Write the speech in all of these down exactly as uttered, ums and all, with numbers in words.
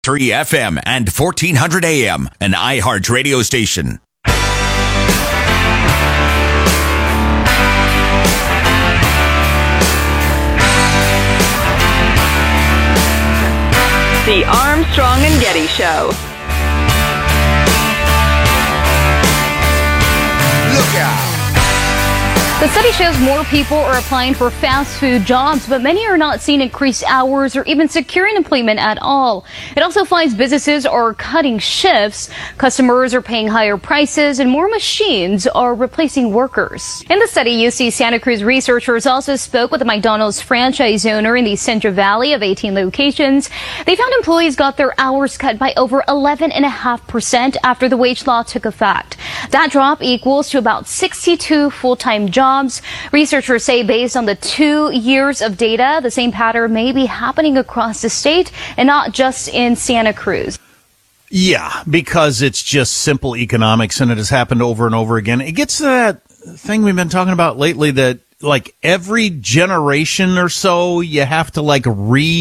three F M and fourteen hundred A M, an iHeart radio station. The Armstrong and Getty Show. Look out. The study shows more people are applying for fast food jobs, but many are not seeing increased hours or even securing employment at all. It also finds businesses are cutting shifts, customers are paying higher prices, and more machines are replacing workers. In the study, U C Santa Cruz researchers also spoke with a McDonald's franchise owner in the Central Valley of eighteen locations. They found employees got their hours cut by over eleven point five percent after the wage law took effect. That drop equals to about sixty-two full-time jobs. Researchers say based on the two years of data, the same pattern may be happening across the state and not just in Santa Cruz. Yeah, because it's just simple economics and it has happened over and over again. It gets to that thing we've been talking about lately that like every generation or so, you have to like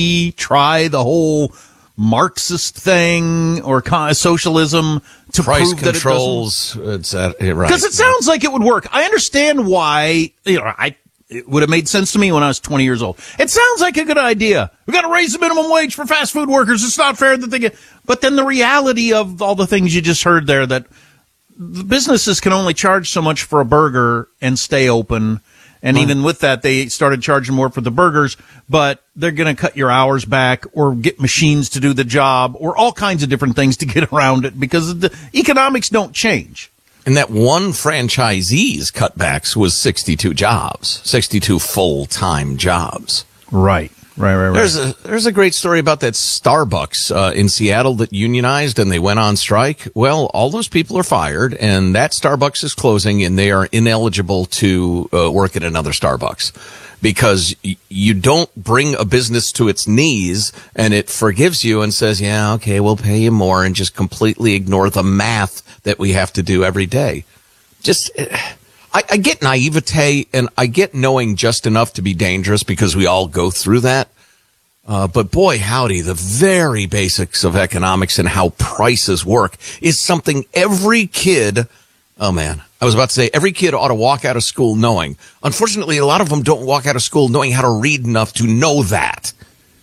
retry the whole Marxist thing or socialism to price prove controls, that it it's uh, right. Because it sounds like it would work. I understand why, you know, I it would have made sense to me when I was twenty years old. It sounds like a good idea. We got to raise the minimum wage for fast food workers. It's not fair that they get. But then the reality of all the things you just heard there, that the businesses can only charge so much for a burger and stay open. And mm. even with that, they started charging more for the burgers, but they're going to cut your hours back or get machines to do the job or all kinds of different things to get around it because the economics don't change. And that one franchisee's cutbacks was sixty-two jobs, sixty-two full-time jobs. Right. Right, right, right. There's a there's a great story about that Starbucks uh, in Seattle that unionized and they went on strike. Well, all those people are fired, and that Starbucks is closing, and they are ineligible to uh, work at another Starbucks because y- you don't bring a business to its knees and it forgives you and says, "Yeah, okay, we'll pay you more," and just completely ignore the math that we have to do every day. Just. Uh, I, I get naivete and I get knowing just enough to be dangerous because we all go through that. Uh, but boy, howdy, the very basics of economics and how prices work is something every kid, oh man, I was about to say every kid ought to walk out of school knowing. Unfortunately, a lot of them don't walk out of school knowing how to read enough to know that.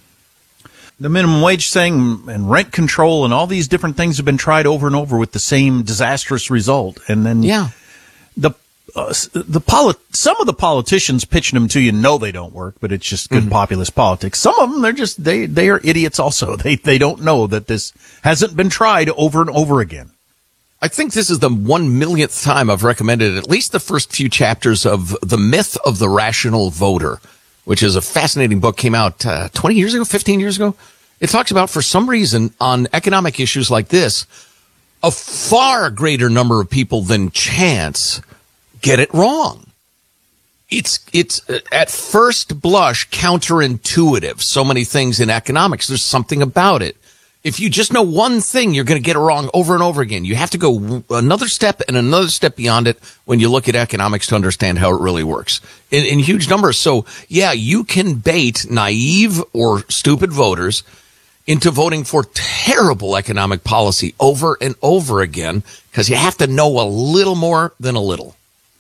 The minimum wage thing and rent control and all these different things have been tried over and over with the same disastrous result. And then yeah. the Uh, the polit- some of the politicians pitching them to you know they don't work, but it's just good mm-hmm. populist politics. Some of them, they're just, they, they are idiots also. They, they don't know that this hasn't been tried over and over again. I think this is the one millionth time I've recommended at least the first few chapters of The Myth of the Rational Voter, which is a fascinating book, came out uh, twenty years ago, fifteen years ago. It talks about, for some reason, on economic issues like this, a far greater number of people than chance get it wrong. It's, it's uh, at first blush counterintuitive. So many things in economics, there's something about it. If you just know one thing, you're going to get it wrong over and over again. You have to go w- another step and another step beyond it when you look at economics to understand how it really works in, in huge numbers. So yeah, you can bait naive or stupid voters into voting for terrible economic policy over and over again because you have to know a little more than a little.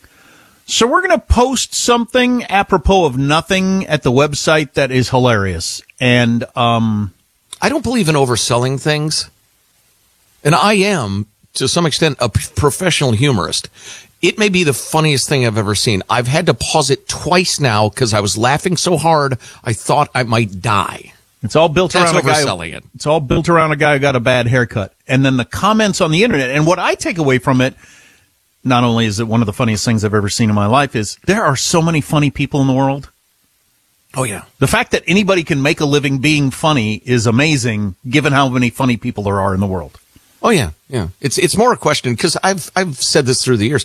So we're going to post something apropos of nothing at the website that is hilarious. And um, I don't believe in overselling things. And I am, to some extent, a p- professional humorist. It may be the funniest thing I've ever seen. I've had to pause it twice now because I was laughing so hard I thought I might die. It's all built That's around a guy. Overselling it. It's all built around a guy who got a bad haircut. And then the comments on the internet. And what I take away from it, not only is it one of the funniest things I've ever seen in my life, is there are so many funny people in the world. Oh, yeah. The fact that anybody can make a living being funny is amazing, given how many funny people there are in the world. Oh, yeah, yeah. It's it's more a question, because I've, I've said this through the years.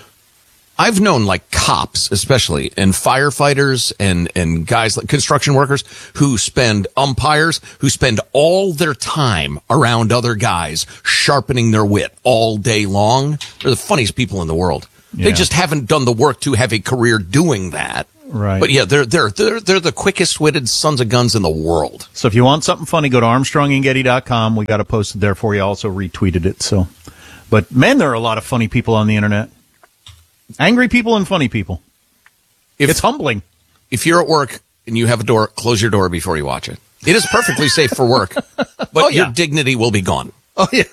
I've known, like, cops, especially, and firefighters and, and guys like construction workers who spend umpires, who spend all their time around other guys sharpening their wit all day long. They're the funniest people in the world. Yeah. They just haven't done the work to have a career doing that. Right. But yeah, they're they're they're they're the quickest witted sons of guns in the world. So if you want something funny, go to Armstrong and Getty dot com. We got it posted there for you. I also retweeted it. So, but man, there are a lot of funny people on the internet. Angry people and funny people. If, it's humbling. If you're at work and you have a door, close your door before you watch it. It is perfectly safe for work, but oh, yeah. your dignity will be gone. Oh yeah.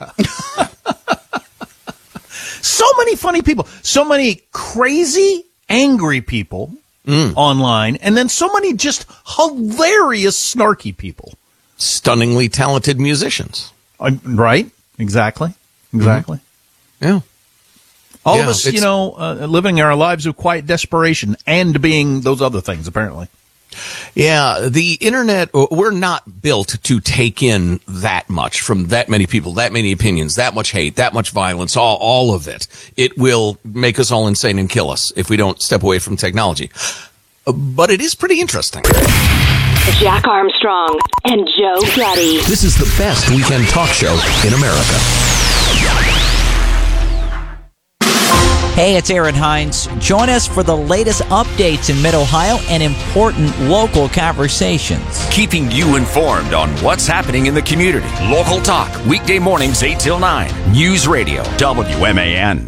So many funny people, so many crazy, angry people. Mm. Online, and then so many just hilarious, snarky people. Stunningly talented musicians. Uh, right? Exactly. Exactly. Mm-hmm. Yeah. All yeah, of us, you know, uh, living our lives of quiet desperation and being those other things, apparently. Yeah, the internet, we're not built to take in that much from that many people, that many opinions, that much hate, that much violence, all, all of it. It will make us all insane and kill us if we don't step away from technology. But it is pretty interesting. Jack Armstrong and Joe Getty. This is the best weekend talk show in America. Hey, it's Aaron Hines. Join us for the latest updates in Mid-Ohio and important local conversations. Keeping you informed on what's happening in the community. Local talk, weekday mornings eight till nine. News Radio, W M A N.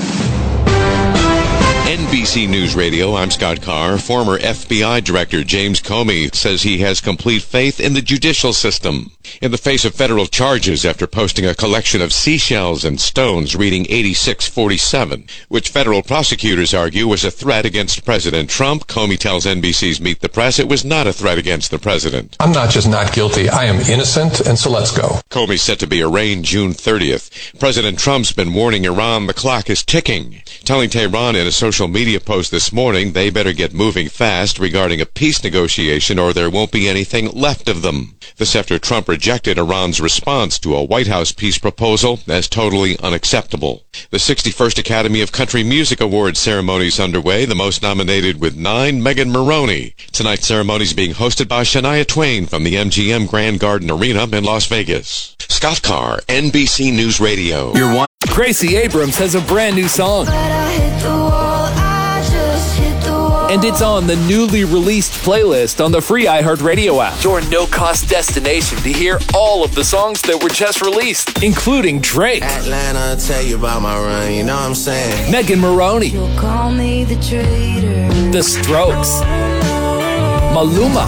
N B C News Radio, I'm Scott Carr. Former F B I Director James Comey says he has complete faith in the judicial system. In the face of federal charges after posting a collection of seashells and stones reading eighty-six forty-seven, which federal prosecutors argue was a threat against President Trump, Comey tells N B C's Meet the Press it was not a threat against the president. I'm not just not guilty, I am innocent, and so let's go. Comey's set to be arraigned June thirtieth. President Trump's been warning Iran the clock is ticking, telling Tehran in a social media post this morning they better get moving fast regarding a peace negotiation or there won't be anything left of them. This after Trump rejected Iran's response to a White House peace proposal as totally unacceptable. The sixty-first Academy of Country Music Awards ceremony is underway, the most nominated with nine, Megan Maroney. Tonight's ceremony is being hosted by Shania Twain from the M G M Grand Garden Arena in Las Vegas. Scott Carr, N B C News Radio. You're one. Gracie Abrams has a brand new song. And it's on the newly released playlist on the free iHeartRadio app. Your no-cost destination to hear all of the songs that were just released, including Drake, Atlanta, tell you about my run, you know what I'm saying? Megan Maroney, You'll call me the traitor. The Strokes, Maluma,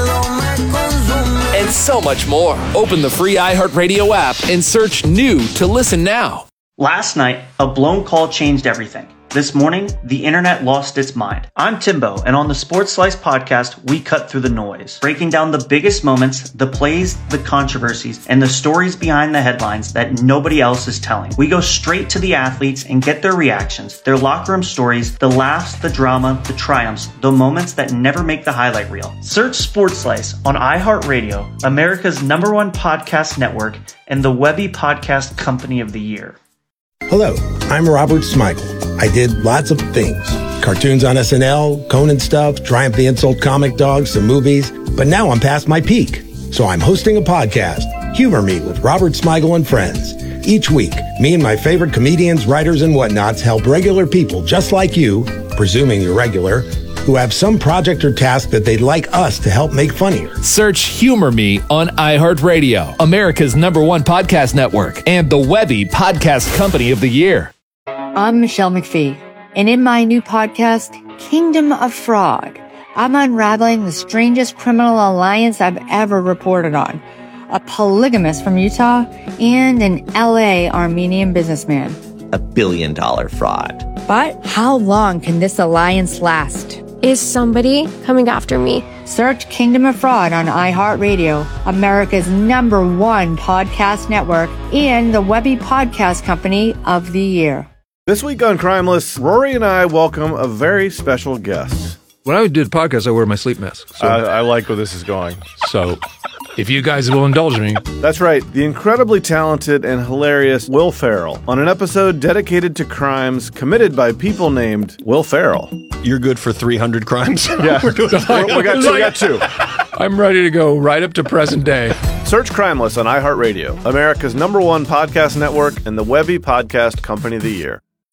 and so much more. Open the free iHeartRadio app and search new to listen now. Last night, a blown call changed everything. This morning, the internet lost its mind. I'm Timbo, and on the Sports Slice podcast, we cut through the noise, breaking down the biggest moments, the plays, the controversies, and the stories behind the headlines that nobody else is telling. We go straight to the athletes and get their reactions, their locker room stories, the laughs, the drama, the triumphs, the moments that never make the highlight reel. Search Sports Slice on iHeartRadio, America's number one podcast network, and the Webby Podcast Company of the Year. Hello, I'm Robert Smigel. I did lots of things. Cartoons on S N L, Conan stuff, Triumph the Insult comic dogs, some movies. But now I'm past my peak. So I'm hosting a podcast, Humor Me with Robert Smigel and Friends. Each week, me and my favorite comedians, writers, and whatnots help regular people just like you, presuming you're regular, who have some project or task that they'd like us to help make funnier. Search Humor Me on iHeartRadio, America's number one podcast network, and the Webby Podcast Company of the Year. I'm Michelle McPhee, and in my new podcast, Kingdom of Fraud, I'm unraveling the strangest criminal alliance I've ever reported on. A polygamist from Utah and an L A Armenian businessman. A billion dollar fraud. But how long can this alliance last? Is somebody coming after me? Search Kingdom of Fraud on iHeartRadio, America's number one podcast network, and the Webby Podcast Company of the Year. This week on Crimeless, Rory and I welcome a very special guest. When I do the podcast, I wear my sleep mask. So. I, I like where this is going. So, if you guys will indulge me. That's right, the incredibly talented and hilarious Will Ferrell on an episode dedicated to crimes committed by people named Will Ferrell. You're good for three hundred crimes? Yeah, we're doing we're, we, got two, we got two. I'm ready to go right up to present day. Search Crimeless on iHeartRadio, America's number one podcast network and the Webby Podcast Company of the Year.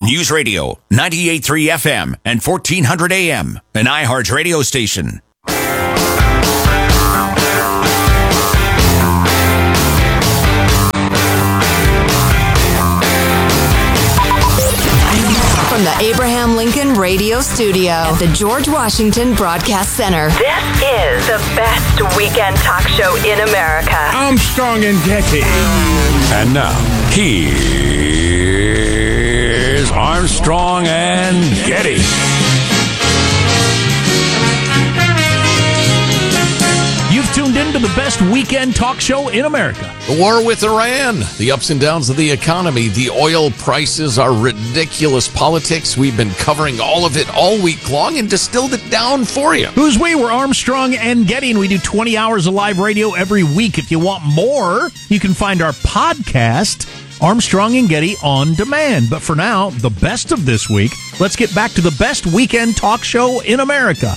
News Radio, ninety-eight point three F M and fourteen hundred A M, an iHeart radio station. From the Abraham Lincoln Radio Studio at the George Washington Broadcast Center. This is the best weekend talk show in America. Armstrong and Getty. And now, here's Armstrong and Getty. You've tuned into the best weekend talk show in America. The war with Iran, the ups and downs of the economy, the oil prices, our ridiculous politics. We've been covering all of it all week long and distilled it down for you. Who's we? We're Armstrong and Getty, and we do twenty hours of live radio every week. If you want more, you can find our podcast, Armstrong and Getty On Demand. But for now, the best of this week, let's get back to the best weekend talk show in America.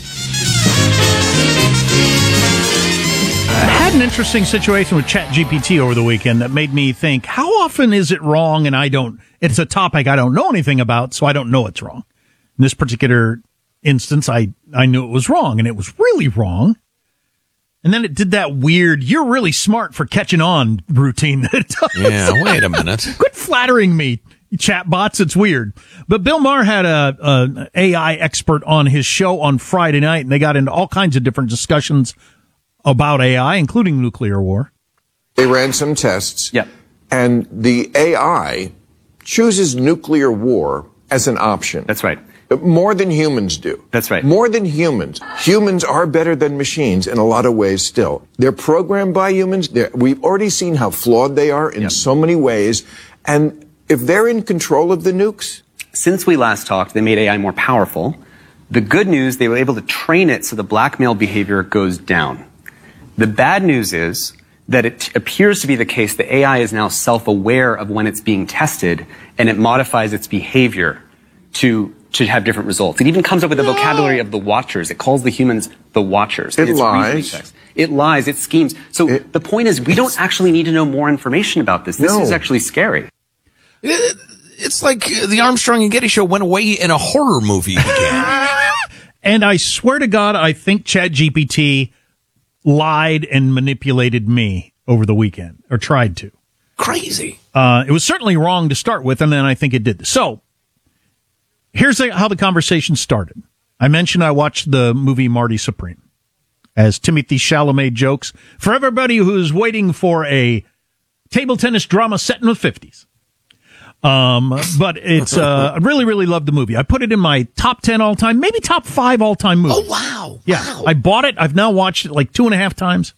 I had an interesting situation with ChatGPT over the weekend that made me think, how often is it wrong? And I don't, it's a topic I don't know anything about, so I don't know it's wrong. In this particular instance, I, I knew it was wrong, and it was really wrong. And then it did that weird, you're really smart for catching on routine that it does. Yeah, wait a minute. Quit flattering me, chatbots. It's weird. But Bill Maher had a, a A I expert on his show on Friday night, and they got into all kinds of different discussions about A I, including nuclear war. They ran some tests. Yep. And the A I chooses nuclear war as an option. That's right. More than humans do. That's right. More than humans. Humans are better than machines in a lot of ways still. They're programmed by humans. They're, we've already seen how flawed they are in yep. so many ways. And if they're in control of the nukes... Since we last talked, they made A I more powerful. The good news, they were able to train it so the blackmail behavior goes down. The bad news is that it appears to be the case that A I is now self-aware of when it's being tested, and it modifies its behavior to to have different results. It even comes up with the no. vocabulary of the watchers. It calls the humans the watchers. It lies. It lies. It schemes. So it, the point is, we don't actually need to know more information about this. This no. is actually scary. It, it's like the Armstrong and Getty show went away in a horror movie again. And I swear to God, I think ChatGPT lied and manipulated me over the weekend, or tried to. Crazy. Uh, it was certainly wrong to start with, and then I think it did. So, here's how the conversation started. I mentioned I watched the movie Marty Supreme. As Timothy Chalamet jokes, for everybody who's waiting for a table tennis drama set in the fifties. Um, but it's, uh, I really, really love the movie. I put it in my top ten all time, maybe top five all time movies. Oh, wow. Yeah. Wow. I bought it. I've now watched it like two and a half times.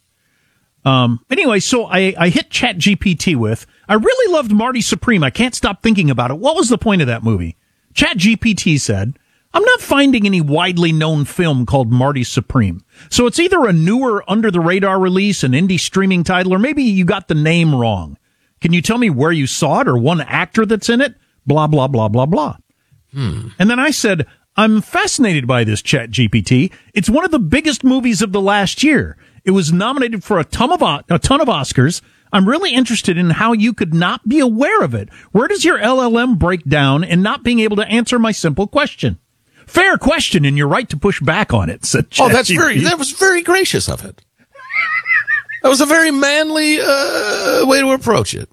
Um, anyway, so I, I hit ChatGPT with, I really loved Marty Supreme. I can't stop thinking about it. What was the point of that movie? ChatGPT said, I'm not finding any widely known film called Marty Supreme. So it's either a newer under the radar release, an indie streaming title, or maybe you got the name wrong. Can you tell me where you saw it or one actor that's in it? Blah, blah, blah, blah, blah. Hmm. And then I said, I'm fascinated by this ChatGPT. It's one of the biggest movies of the last year. It was nominated for a ton of, a ton of Oscars. I'm really interested in how you could not be aware of it. Where does your L L M break down in not being able to answer my simple question? Fair question, and you're right to push back on it, said ChatGPT. Oh, that's very, that was very gracious of it. That was a very manly uh, way to approach it.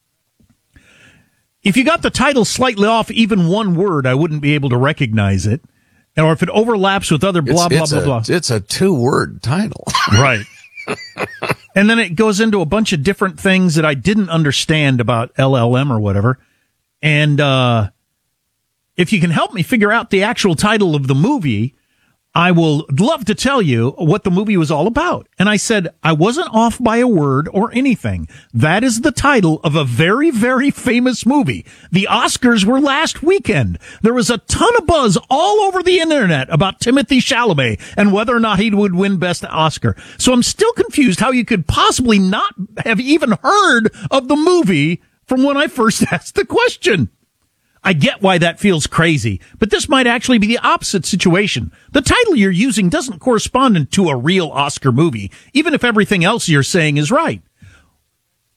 If you got the title slightly off even one word, I wouldn't be able to recognize it. Or if it overlaps with other blah, it's, blah, it's blah, a, blah. It's a two-word title. Right. And then it goes into a bunch of different things that I didn't understand about L L M or whatever. And uh if you can help me figure out the actual title of the movie, I will love to tell you what the movie was all about. And I said, I wasn't off by a word or anything. That is the title of a very, very famous movie. The Oscars were last weekend. There was a ton of buzz all over the internet about Timothy Chalamet and whether or not he would win Best Oscar. So I'm still confused how you could possibly not have even heard of the movie from when I first asked the question. I get why that feels crazy, but this might actually be the opposite situation. The title you're using doesn't correspond to a real Oscar movie, even if everything else you're saying is right.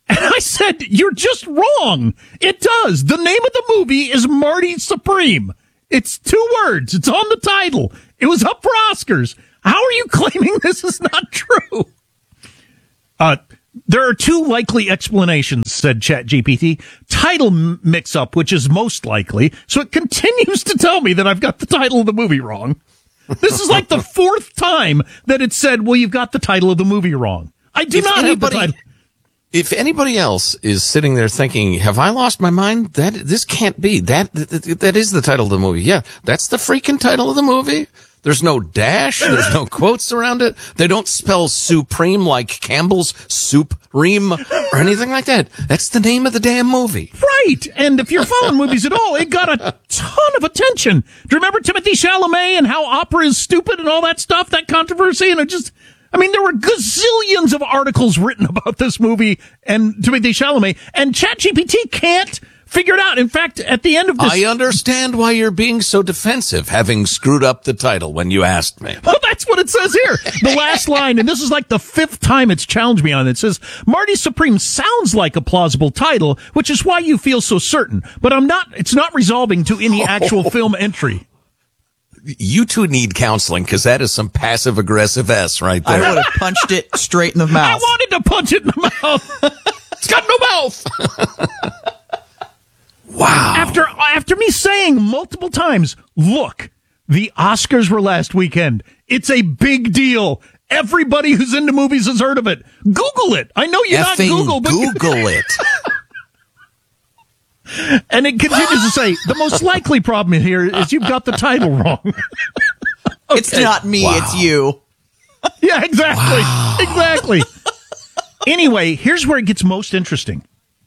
And I said, you're just wrong. It does. The name of the movie is Marty Supreme. It's two words. It's on the title. It was up for Oscars. How are you claiming this is not true? Uh, there are two likely explanations, said ChatGPT. Title m- mix-up, which is most likely. So it continues to tell me that I've got the title of the movie wrong. This is like the fourth time that it said, well, you've got the title of the movie wrong. I do if not anybody, have the title. If anybody else is sitting there thinking, have I lost my mind? That this can't be. That, that that is the title of the movie. Yeah, that's the freaking title of the movie. There's no dash. There's no quotes around it. They don't spell supreme like Campbell's Soup-ream or anything like that. That's the name of the damn movie. Right. And if you're following movies at all, it got a ton of attention. Do you remember Timothée Chalamet and how opera is stupid and all that stuff, that controversy? And it just, I mean, there were gazillions of articles written about this movie and Timothée Chalamet, and ChatGPT can't figure it out. In fact, at the end of this... I understand why you're being so defensive, having screwed up the title when you asked me. Well, that's what it says here. The last line, and this is like the fifth time it's challenged me on it. It says, Marty Supreme sounds like a plausible title, which is why you feel so certain. But I'm not, it's not resolving to any actual oh. film entry. You two need counseling, because that is some passive-aggressive S right there. I would have punched it straight in the mouth. I wanted to punch it in the mouth. It's got no mouth. Wow. After after me saying multiple times, look, the Oscars were last weekend. It's a big deal. Everybody who's into movies has heard of it. Google it. I know you're Effing not Google, but Google it. And it continues to say, the most likely problem here is you've got the title wrong. Okay. It's not me, wow. It's you. Yeah, exactly. Wow. Exactly. Anyway, here's where it gets most interesting.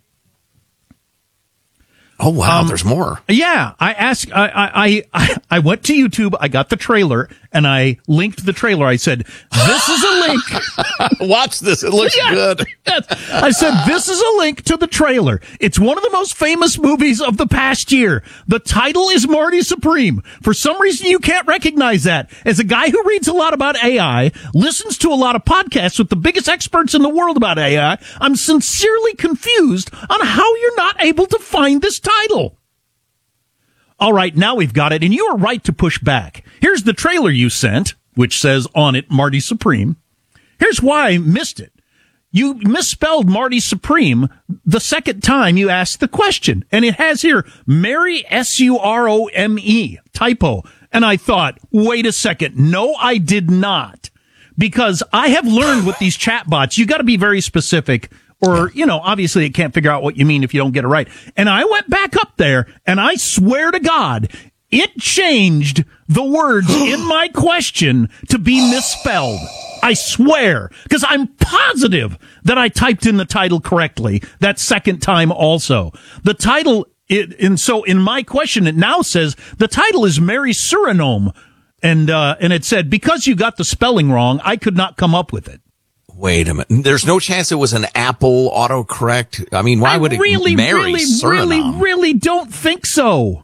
Oh, wow, um, there's more. Yeah, I asked, I, I, I, I went to YouTube, I got the trailer, and I linked the trailer. I said, this is a link. Watch this, it looks yes, good. Yes. I said, this is a link to the trailer. It's one of the most famous movies of the past year. The title is Marty Supreme. For some reason, you can't recognize that. As a guy who reads a lot about A I, listens to a lot of podcasts with the biggest experts in the world about A I, I'm sincerely confused on how you're not able to find this title. Title. All right, now we've got it, and you are right to push back. Here's the trailer you sent, which says on it Marty Supreme. Here's why I missed it. You misspelled Marty Supreme the second time you asked the question, and it has here Mary S U R O M E, typo. And I thought, wait a second, no, I did not, because I have learned with these chatbots, you got to be very specific. Or, you know, obviously it can't figure out what you mean if you don't get it right. And I went back up there, and I swear to God, it changed the words in my question to be misspelled. I swear. Because I'm positive that I typed in the title correctly that second time also. The title, it, and so in my question, it now says the title is Mary Surinome. And, uh, and it said, because you got the spelling wrong, I could not come up with it. Wait a minute. There's no chance it was an Apple autocorrect. I mean, why I would it really, Mary really, Suriname? really, really don't think so.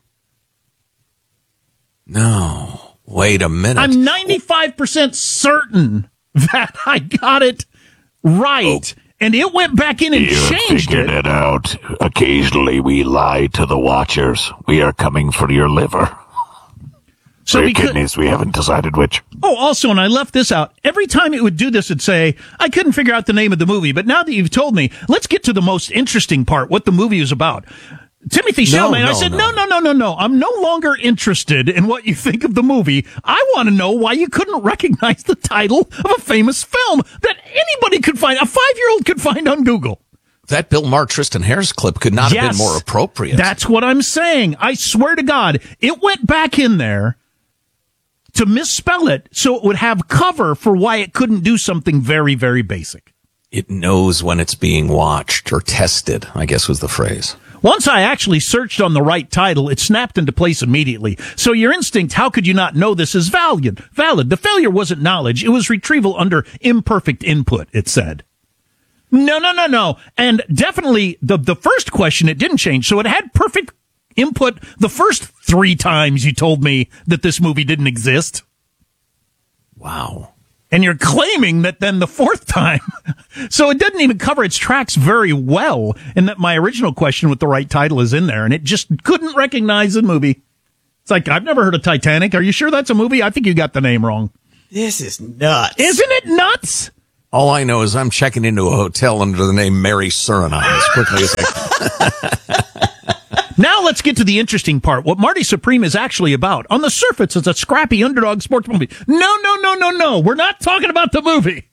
No. Wait a minute. I'm ninety-five percent certain that I got it right. Oh. And it went back in and you changed figured it. it out. Occasionally we lie to the watchers. We are coming for your liver. So or your we kidneys, could, we haven't decided which. Oh, also, and I left this out. Every time it would do this, it'd say, I couldn't figure out the name of the movie. But now that you've told me, let's get to the most interesting part, what the movie is about. Timothée No, Chalamet, no, I said, no. no, no, no, no, no. I'm no longer interested in what you think of the movie. I want to know why you couldn't recognize the title of a famous film that anybody could find, a five-year-old could find on Google. That Bill Maher Tristan Harris clip could not Yes, have been more appropriate. That's what I'm saying. I swear to God, it went back in there to misspell it so it would have cover for why it couldn't do something very, very basic. It knows when it's being watched or tested, I guess was the phrase. Once I actually searched on the right title, it snapped into place immediately. So your instinct, how could you not know this is valid? Valid. The failure wasn't knowledge. It was retrieval under imperfect input, it said. No, no, no, no. And definitely the, the first question, it didn't change. So it had perfect input the first three times you told me that this movie didn't exist. Wow. And you're claiming that then the fourth time. So it doesn't even cover its tracks very well, and that my original question with the right title is in there, and it just couldn't recognize the movie. It's like, I've never heard of Titanic. Are you sure that's a movie? I think you got the name wrong. This is nuts. Isn't it nuts? All I know is I'm checking into a hotel under the name Mary Suriname as quickly as I can. Now let's get to the interesting part. What Marty Supreme is actually about. On the surface, it's a scrappy underdog sports movie. No, no, no, no, no. We're not talking about the movie.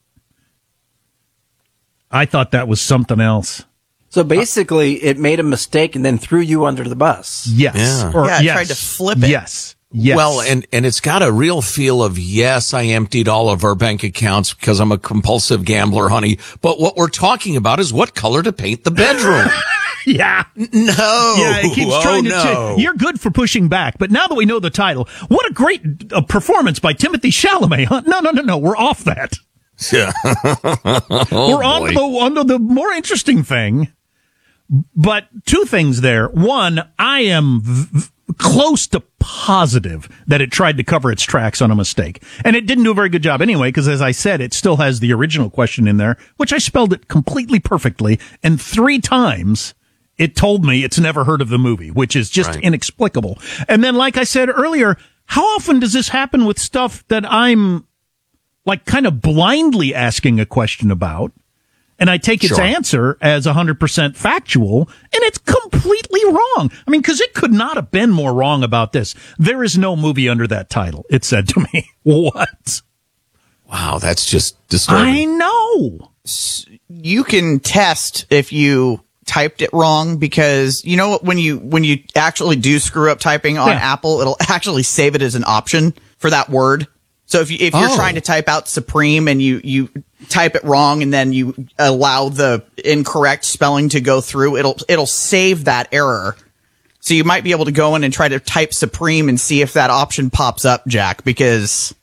I thought that was something else. So basically, it made a mistake and then threw you under the bus. Yes. Yeah. Or, yeah, it yes. tried to flip it. Yes. Yes. Well, and, and it's got a real feel of, yes, I emptied all of our bank accounts because I'm a compulsive gambler, honey. But what we're talking about is what color to paint the bedroom. Yeah. No. Yeah, it keeps oh, trying to. no. T- you're good for pushing back, but now that we know the title, what a great uh, performance by Timothy Chalamet. Huh? No, no, no, no. We're off that. Yeah. oh, we're on to the on to the more interesting thing. But two things there. One, I am v- v- close to positive that it tried to cover its tracks on a mistake. And it didn't do a very good job anyway, because as I said, it still has the original question in there, which I spelled it completely perfectly. And three times it told me it's never heard of the movie, which is just right. inexplicable. And then, like I said earlier, how often does this happen with stuff that I'm like kind of blindly asking a question about? And I take its Sure. answer as one hundred percent factual, and it's completely wrong. I mean, because it could not have been more wrong about this. There is no movie under that title, it said to me. What? Wow, that's just disturbing. I know. You can test if you typed it wrong, because you know when you when you actually do screw up typing on Yeah. Apple, it'll actually save it as an option for that word. So if you, if you're Oh. trying to type out Supreme and you, you type it wrong and then you allow the incorrect spelling to go through, it'll it'll save that error. So you might be able to go in and try to type Supreme and see if that option pops up, Jack, because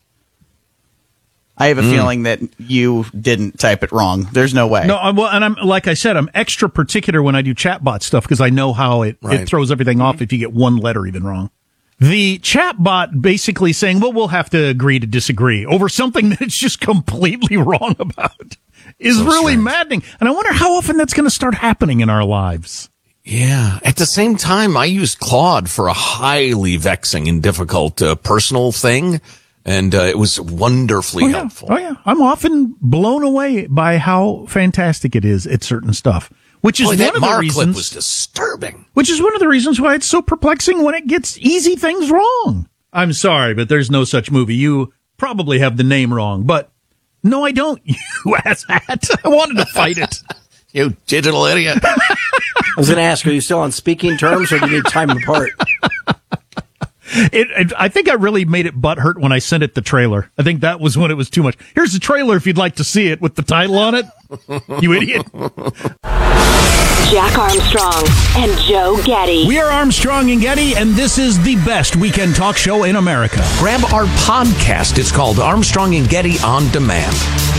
I have a Mm. feeling that you didn't type it wrong. There's no way. No, I'm, well, and I'm like I said, I'm extra particular when I do chatbot stuff because I know how it, Right. it throws everything off if you get one letter even wrong. The chatbot basically saying, well, we'll have to agree to disagree over something that it's just completely wrong about is So really strange. maddening. And I wonder how often that's going to start happening in our lives. Yeah. At the same time, I use Claude for a highly vexing and difficult uh, personal thing, and uh, it was wonderfully Oh yeah. helpful. oh, yeah. I'm often blown away by how fantastic it is at certain stuff. Which is Boy, one that of the Mar reasons. clip was disturbing. Which is one of the reasons why it's so perplexing when it gets easy things wrong. I'm sorry, but there's no such movie. You probably have the name wrong, but no, I don't. You asshat. I wanted to fight it. You digital idiot. I was going to ask, are you still on speaking terms or do you need time apart? It, it, I think I really made it butthurt when I sent it the trailer. I think that was when it was too much. Here's the trailer if you'd like to see it with the title on it. You idiot. Jack Armstrong and Joe Getty. We are Armstrong and Getty, and this is the best weekend talk show in America. Grab our podcast. It's called Armstrong and Getty On Demand.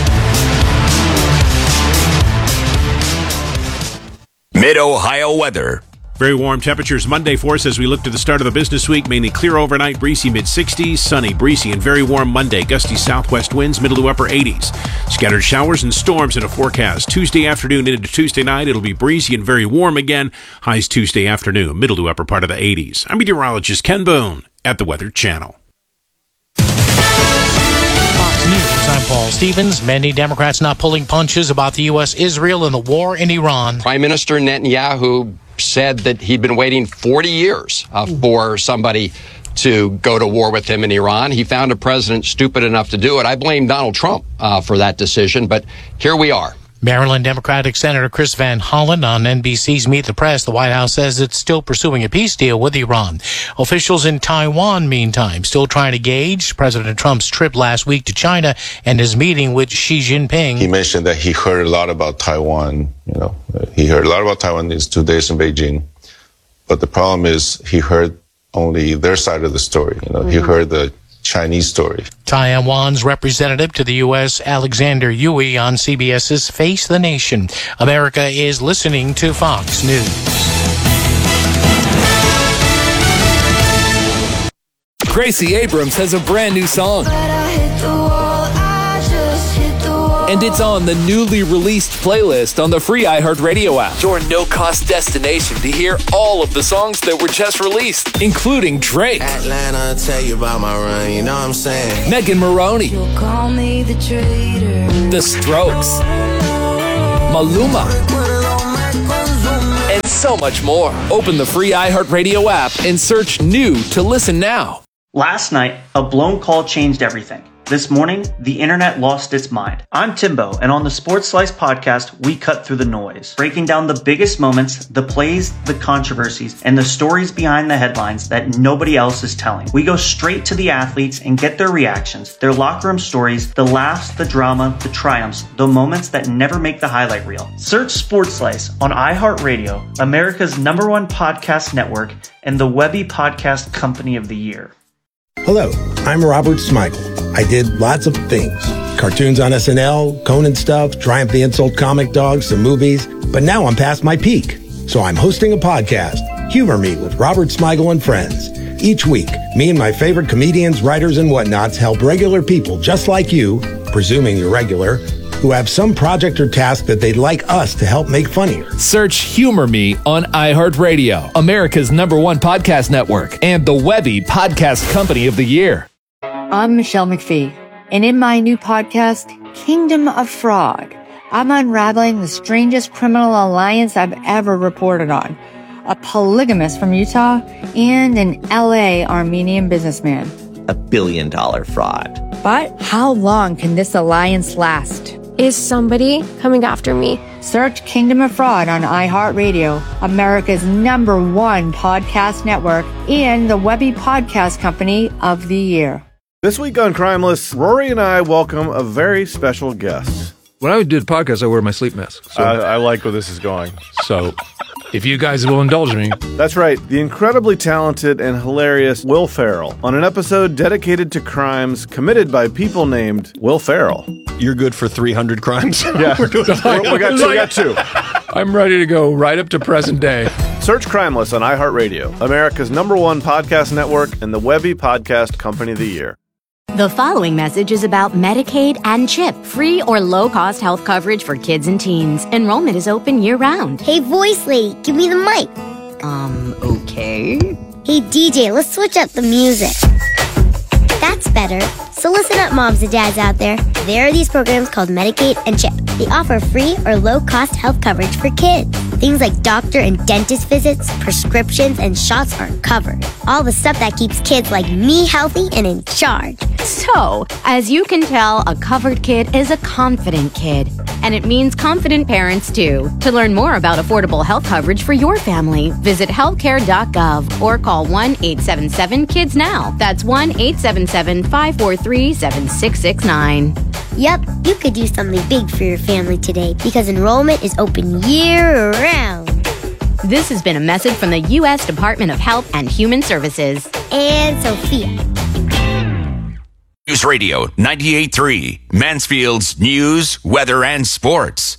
Mid-Ohio weather. Very warm temperatures Monday for us as we look to the start of the business week. Mainly clear overnight, breezy mid-sixties, sunny, breezy, and very warm Monday. Gusty southwest winds, middle to upper eighties. Scattered showers and storms in a forecast. Tuesday afternoon into Tuesday night, it'll be breezy and very warm again. Highs Tuesday afternoon, middle to upper part of the eighties. I'm meteorologist Ken Boone at the Weather Channel. Fox News, I'm Paul Stevens. Many Democrats not pulling punches about the U S, Israel, and the war in Iran. Prime Minister Netanyahu said that he'd been waiting forty years uh, for somebody to go to war with him in Iran. He found a president stupid enough to do it. I blame Donald Trump uh, for that decision, but here we are. Maryland Democratic Senator Chris Van Hollen on N B C's Meet the Press. The White House says it's still pursuing a peace deal with Iran. Officials in Taiwan, meantime, still trying to gauge President Trump's trip last week to China and his meeting with Xi Jinping. He mentioned that he heard a lot about Taiwan. You know, he heard a lot about Taiwan these two days in Beijing. But the problem is he heard only their side of the story. You know, mm-hmm. He heard the Chinese story. Taiwan's representative to the U S, Alexander Yui, on CBS's Face the Nation. America is listening to Fox News. Gracie Abrams has a brand new song. And it's on the newly released playlist on the free iHeartRadio app. Your no-cost destination to hear all of the songs that were just released, including Drake, Atlanta, tell you about my run, you know what I'm saying? Megan Maroney, You'll call me the traitor. The Strokes, Maluma, and so much more. Open the free iHeartRadio app and search new to listen now. Last night, a blown call changed everything. This morning, the internet lost its mind. I'm Timbo, and on the Sports Slice podcast, we cut through the noise, breaking down the biggest moments, the plays, the controversies, and the stories behind the headlines that nobody else is telling. We go straight to the athletes and get their reactions, their locker room stories, the laughs, the drama, the triumphs, the moments that never make the highlight reel. Search Sports Slice on iHeartRadio, America's number one podcast network, and the Webby Podcast Company of the Year. Hello, I'm Robert Smigel. I did lots of things. Cartoons on S N L, Conan stuff, Triumph the Insult comic dogs, some movies. But now I'm past my peak. So I'm hosting a podcast, Humor Me with Robert Smigel and Friends. Each week, me and my favorite comedians, writers, and whatnots help regular people just like you, presuming you're regular, who have some project or task that they'd like us to help make funnier. Search Humor Me on iHeartRadio, America's number one podcast network, and the Webby Podcast Company of the Year. I'm Michelle McPhee, and in my new podcast, Kingdom of Frog, I'm unraveling the strangest criminal alliance I've ever reported on. A polygamist from Utah and an L A Armenian businessman. A billion dollar fraud. But how long can this alliance last? Is somebody coming after me? Search Kingdom of Fraud on iHeartRadio, America's number one podcast network, and the Webby Podcast Company of the Year. This week on Crimeless, Rory and I welcome a very special guest. When I did podcasts, I wear my sleep mask. So. I, I like where this is going. So, if you guys will indulge me. That's right, the incredibly talented and hilarious Will Ferrell on an episode dedicated to crimes committed by people named Will Ferrell. You're good for three hundred crimes? Yeah, we got two. We got two. I'm ready to go right up to present day. Search Crimeless on iHeartRadio, America's number one podcast network, and the Webby Podcast Company of the Year. The following message is about Medicaid and CHIP, free or low-cost health coverage for kids and teens. Enrollment is open year-round. Hey, voice lady, give me the mic. Um, okay. Hey, D J, let's switch up the music. That's better. So listen up, moms and dads out there. There are these programs called Medicaid and CHIP. They offer free or low-cost health coverage for kids. Things like doctor and dentist visits, prescriptions, and shots are covered. All the stuff that keeps kids like me healthy and in charge. So, as you can tell, a covered kid is a confident kid. And it means confident parents, too. To learn more about affordable health coverage for your family, visit healthcare dot gov or call one eight seven seven kids now. That's one eight seven seven, five four three, seven six six nine. Yep, you could do something big for your family today because enrollment is open year-round. This has been a message from the U S Department of Health and Human Services. And Sophia. News Radio ninety-eight point three, Mansfield's news, weather, and sports.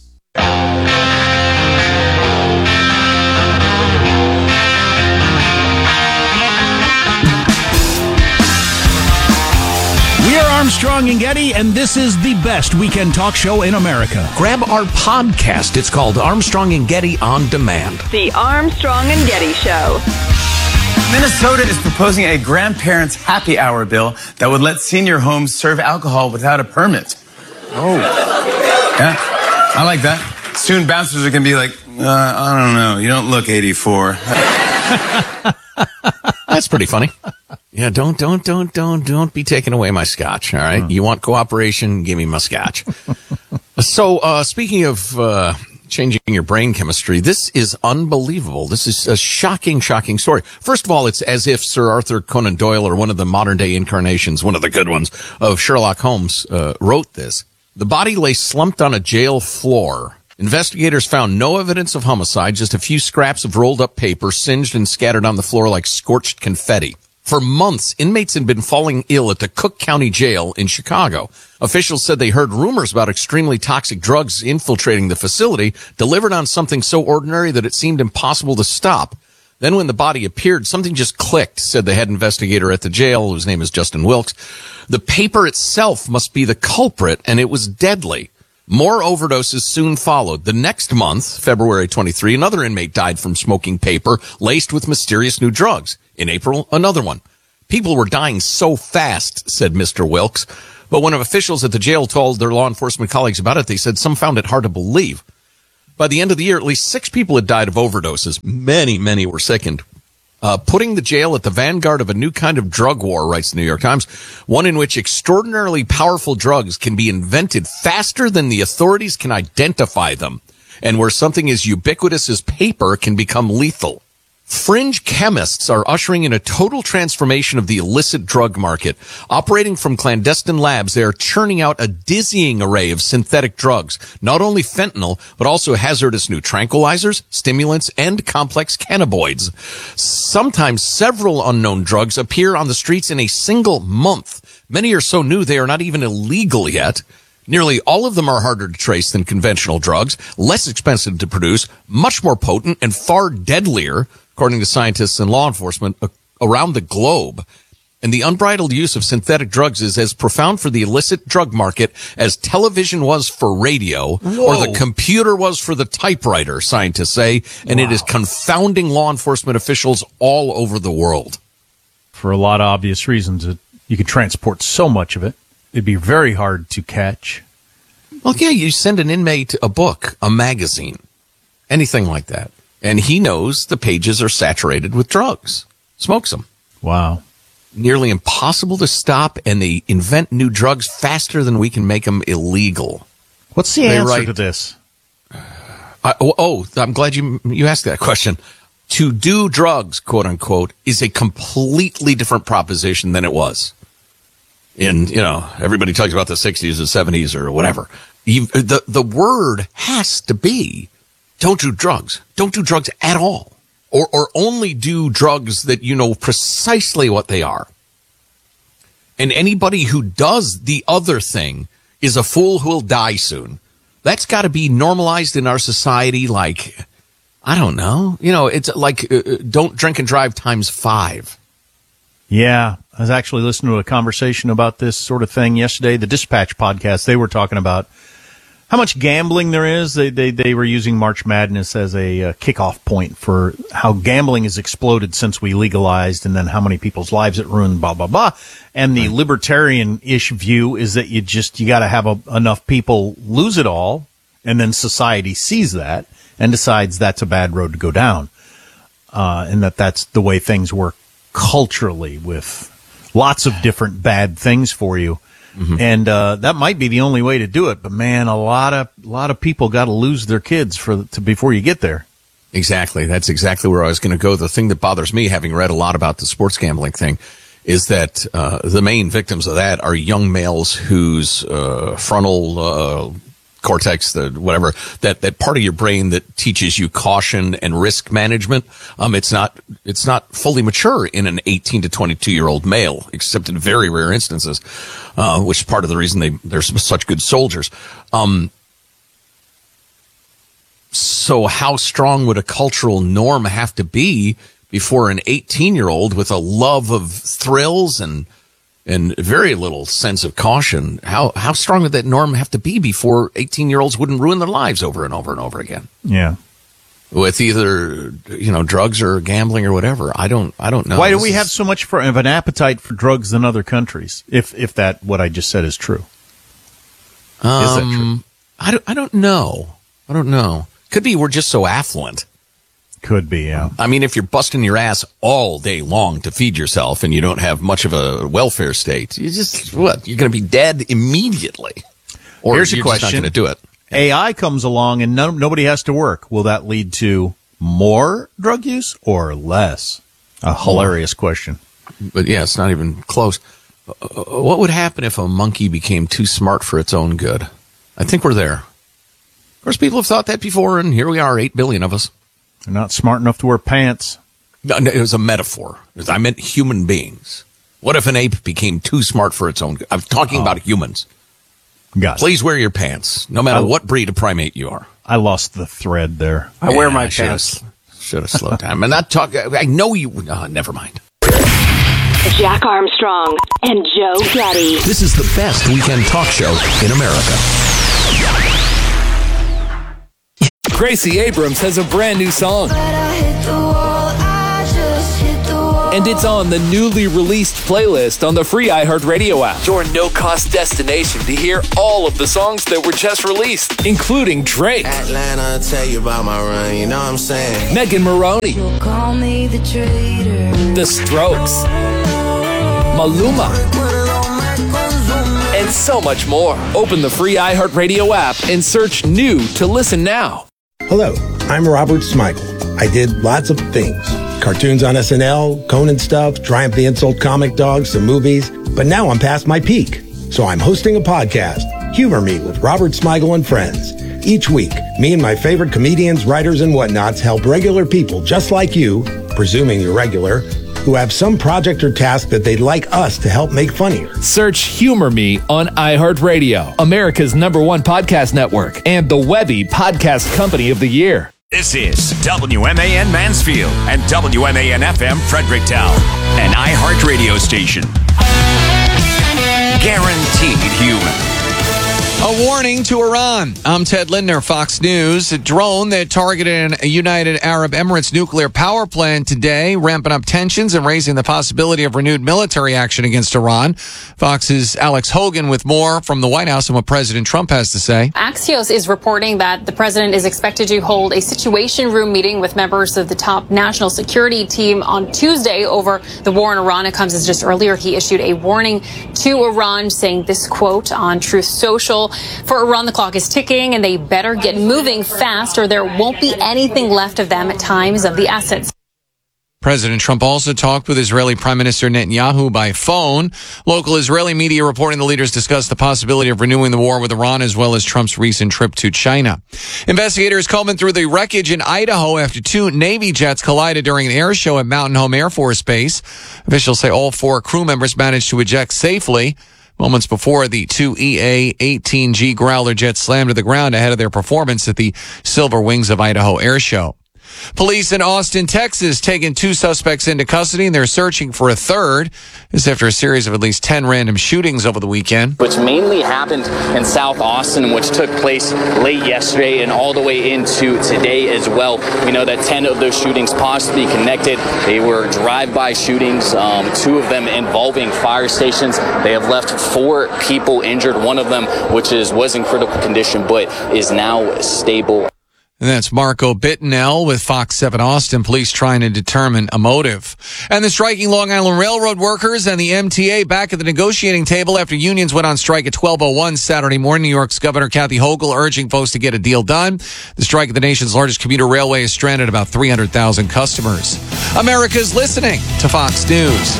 We are Armstrong and Getty, and this is the best weekend talk show in America. Grab our podcast. It's called Armstrong and Getty On Demand. The Armstrong and Getty Show. Minnesota is proposing a grandparents' happy hour bill that would let senior homes serve alcohol without a permit. Oh. Yeah, I like that. Soon bouncers are going to be like, uh, I don't know, you don't look eighty-four. That's pretty funny. Yeah, don't, don't, don't, don't, don't be taking away my scotch, all right? Mm. You want cooperation, give me my scotch. So, uh, speaking of, uh, changing your brain chemistry, this is unbelievable. This is a shocking, shocking story. First of all, it's as if Sir Arthur Conan Doyle, or one of the modern day incarnations, one of the good ones, of Sherlock Holmes, uh, wrote this. The body lay slumped on a jail floor. Investigators found no evidence of homicide, just a few scraps of rolled up paper singed and scattered on the floor like scorched confetti. For months, inmates had been falling ill at the Cook County Jail in Chicago. Officials said they heard rumors about extremely toxic drugs infiltrating the facility, delivered on something so ordinary that it seemed impossible to stop. Then when the body appeared, something just clicked, said the head investigator at the jail, whose name is Justin Wilkes. The paper itself must be the culprit, and it was deadly. More overdoses soon followed. The next month, February twenty-third, another inmate died from smoking paper laced with mysterious new drugs. In April, another one. People were dying so fast, said Mister Wilkes. But when officials at the jail told their law enforcement colleagues about it, they said some found it hard to believe. By the end of the year, at least six people had died of overdoses. Many, many were sickened. Uh, putting the jail at the vanguard of a new kind of drug war, writes the New York Times, one in which extraordinarily powerful drugs can be invented faster than the authorities can identify them, and where something as ubiquitous as paper can become lethal. Fringe chemists are ushering in a total transformation of the illicit drug market. Operating from clandestine labs, they are churning out a dizzying array of synthetic drugs, not only fentanyl, but also hazardous new tranquilizers, stimulants, and complex cannabinoids. Sometimes several unknown drugs appear on the streets in a single month. Many are so new they are not even illegal yet. Nearly all of them are harder to trace than conventional drugs, less expensive to produce, much more potent, and far deadlier, according to scientists and law enforcement around the globe. And the unbridled use of synthetic drugs is as profound for the illicit drug market as television was for radio, Whoa. or the computer was for the typewriter, scientists say, and wow. it is confounding law enforcement officials all over the world. For a lot of obvious reasons, it, you could transport so much of it. It'd be very hard to catch. Well, yeah, you send an inmate a book, a magazine, anything like that. And he knows the pages are saturated with drugs. Smokes them. Wow. Nearly impossible to stop, and they invent new drugs faster than we can make them illegal. What's the they answer write, to this? Uh, oh, oh, I'm glad you you asked that question. To do drugs, quote unquote, is a completely different proposition than it was. In, you know, everybody talks about the sixties or seventies or whatever. You, the, the word has to be, don't do drugs. Don't do drugs at all. Or, or only do drugs that you know precisely what they are. And anybody who does the other thing is a fool who will die soon. That's got to be normalized in our society like, I don't know. You know, it's like, uh, don't drink and drive times five. Yeah, I was actually listening to a conversation about this sort of thing yesterday. The Dispatch podcast, they were talking about how much gambling there is. They they, they were using March Madness as a uh, kickoff point for how gambling has exploded since we legalized, and then how many people's lives it ruined, blah, blah, blah. And the libertarian-ish view is that you just, you got to have a, enough people lose it all, and then society sees that and decides that's a bad road to go down. Uh, and that that's the way things work culturally, with lots of different bad things for you. Mm-hmm. And uh, that might be the only way to do it. But, man, a lot of a lot of people got to lose their kids for to, before you get there. Exactly. That's exactly where I was going to go. The thing that bothers me, having read a lot about the sports gambling thing, is that uh, the main victims of that are young males whose uh, frontal uh, cortex, the whatever, that, that part of your brain that teaches you caution and risk management, um, it's not it's not fully mature in an eighteen to twenty-two year old male, except in very rare instances, uh, which is part of the reason they they're such good soldiers. Um, so how strong would a cultural norm have to be before an eighteen year old with a love of thrills and and very little sense of caution, how how strong would that norm have to be before eighteen-year-olds wouldn't ruin their lives over and over and over again? Yeah. With either, you know, drugs or gambling or whatever. I don't I don't know. Why do this we is... have so much for, of an appetite for drugs than other countries, if if that, what I just said is true? Um, is that true? I don't, I don't know. I don't know. Could be we're just so affluent. Could be, yeah. I mean, if you're busting your ass all day long to feed yourself and you don't have much of a welfare state, you just, what, you're going to be dead immediately. Or here's a you're question. just not going to do it. A I comes along and no, nobody has to work. Will that lead to more drug use or less? A hilarious question. But yeah, it's not even close. Uh, what would happen if a monkey became too smart for its own good? I think we're there. Of course, people have thought that before, and here we are, eight billion of us. They're not smart enough to wear pants. No, no, it was a metaphor. I meant human beings. What if an ape became too smart for its own good? I'm talking oh. about humans. Got it. Please wear your pants, no matter I, what breed of primate you are. I lost the thread there. I yeah, wear my I pants. Should have slowed down. I'm not talking. I know you. Uh, never mind. Jack Armstrong and Joe Getty. This is the best weekend talk show in America. Gracie Abrams has a brand new song. And it's on the newly released playlist on the free iHeartRadio app. Your no-cost destination to hear all of the songs that were just released, including Drake, Atlanta, tell you about my run, you know what I'm saying? Megan Maroney, You'll call me the traitor. The Strokes, Maluma, and so much more. Open the free iHeartRadio app and search New to listen now. Hello, I'm Robert Smigel. I did lots of things. Cartoons on S N L, Conan stuff, Triumph the Insult Comic Dog, some movies. But now I'm past my peak. So I'm hosting a podcast, Humor Me with Robert Smigel and Friends. Each week, me and my favorite comedians, writers, and whatnots help regular people just like you, presuming you're regular, who have some project or task that they'd like us to help make funnier. Search Humor Me on iHeartRadio, America's number one podcast network, and the Webby Podcast Company of the Year. This is W M A N Mansfield and W M A N F M Fredericktown, an iHeart radio station. Guaranteed human. A warning to Iran. I'm Ted Lindner, Fox News. A drone that targeted a United Arab Emirates nuclear power plant today, ramping up tensions and raising the possibility of renewed military action against Iran. Fox's Alex Hogan with more from the White House and what President Trump has to say. Axios is reporting that the president is expected to hold a situation room meeting with members of the top national security team on Tuesday over the war in Iran. It comes as just earlier he issued a warning to Iran saying this quote on Truth Social: "For Iran, the clock is ticking and they better get moving fast or there won't be anything left of them at times of the essence." President Trump also talked with Israeli Prime Minister Netanyahu by phone. Local Israeli media reporting the leaders discussed the possibility of renewing the war with Iran as well as Trump's recent trip to China. Investigators combing through the wreckage in Idaho after two Navy jets collided during an air show at Mountain Home Air Force Base. Officials say all four crew members managed to eject safely. Moments before, the two E A eighteen G Growler jets slammed to the ground ahead of their performance at the Silver Wings of Idaho Air Show. Police in Austin, Texas, taking two suspects into custody, and they're searching for a third. This after a series of at least ten random shootings over the weekend. Which mainly happened in South Austin, which took place late yesterday and all the way into today as well. We know that ten of those shootings possibly connected. They were drive-by shootings, um, two of them involving fire stations. They have left four people injured. One of them, which is was in critical condition, but is now stable. And that's Marco Bittenell with Fox seven Austin. Police trying to determine a motive. And the striking Long Island Railroad workers and the M T A back at the negotiating table after unions went on strike at twelve oh one Saturday morning. New York's Governor Kathy Hochul urging folks to get a deal done. The strike at the nation's largest commuter railway has stranded about three hundred thousand customers. America's listening to Fox News.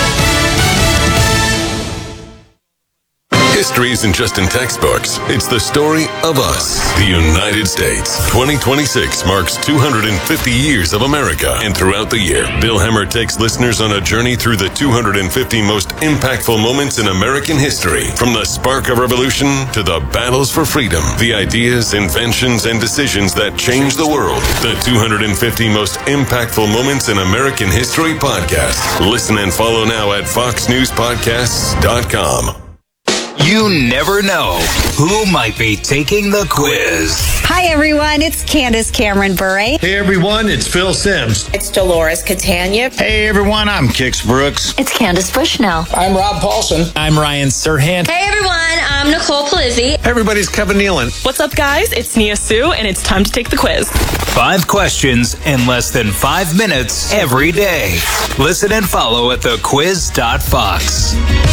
History isn't just in textbooks. It's the story of us, the United States. twenty twenty-six marks two hundred fifty years of America. And throughout the year, Bill Hemmer takes listeners on a journey through the two hundred fifty most impactful moments in American history. From the spark of revolution to the battles for freedom, the ideas, inventions, and decisions that changed the world. The two hundred fifty most impactful moments in American history podcast. Listen and follow now at fox news podcasts dot com. You never know who might be taking the quiz. Hi, everyone. It's Candace Cameron Bure. Hey, everyone. It's Phil Sims. It's Dolores Catania. Hey, everyone. I'm Kix Brooks. It's Candace Bushnell. I'm Rob Paulson. I'm Ryan Serhant. Hey, everyone. I'm Nicole Palizzi. Hey, everybody. It's Kevin Nealon. What's up, guys? It's Nia Sue, and it's time to take the quiz. Five questions in less than five minutes every day. Listen and follow at the quiz dot fox.